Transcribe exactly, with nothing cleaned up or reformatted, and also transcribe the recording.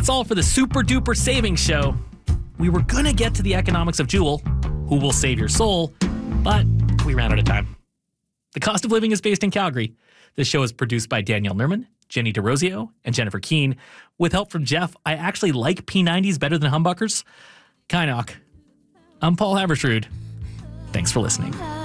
That's all for the Super Duper Savings Show. We were going to get to the economics of Juul, who will save your soul, but we ran out of time. The Cost of Living is based in Calgary. This show is produced by Danielle Nerman, Jenny DeRosio, and Jennifer Keane. With help from Jeff, I actually like P nineties better than humbuckers. Kynoch. I'm Paul Haversrud. Thanks for listening.